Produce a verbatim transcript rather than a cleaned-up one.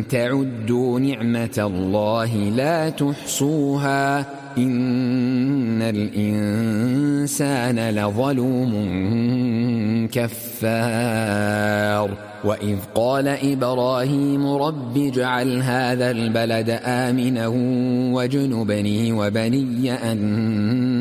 تعدوا نعمة الله لا تحصوها إن الإنسان لظلوم كفار وإذ قال إبراهيم رب اجعل هذا البلد آمنا واجنبني وبني أن